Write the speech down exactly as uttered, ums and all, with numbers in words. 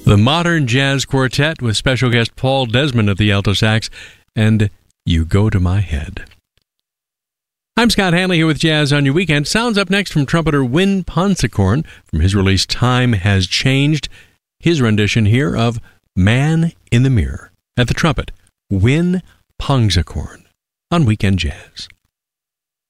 The Modern Jazz Quartet with special guest Paul Desmond at the alto sax and You Go to My Head. I'm Scott Hanley here with Jazz on Your Weekend. Sounds up next from trumpeter Win Ponsicorn from his release Time Has Changed. His rendition here of Man in the Mirror. At the trumpet, Win Ponsicorn on Weekend Jazz.